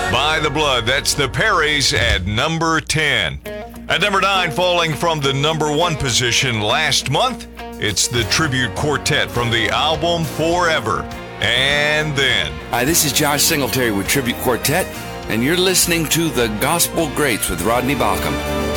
By the Blood. That's the Perrys at number 10. At number 9, falling from the number 1 position last month, it's the Tribute Quartet from the album Forever. And Then. Hi, this is Josh Singletary with Tribute Quartet, and you're listening to The Gospel Greats with Rodney Bauckham.